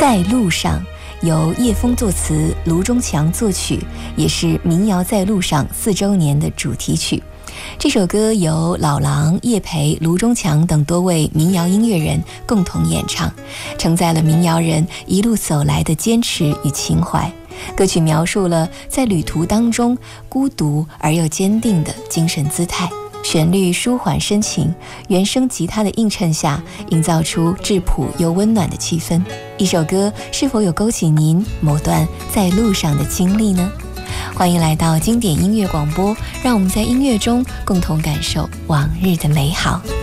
在路上由叶枫作词，卢中强作曲，也是民谣在路上4周年的主题曲。这首歌由老狼、叶培、卢中强等多位民谣音乐人共同演唱，承载了民谣人一路走来的坚持与情怀。歌曲描述了在旅途当中孤独而又坚定的精神姿态，旋律舒缓深情，原声吉他的映衬下，营造出质朴又温暖的气氛。一首歌是否有勾起您某段在路上的经历呢？欢迎来到经典音乐广播，让我们在音乐中共同感受往日的美好。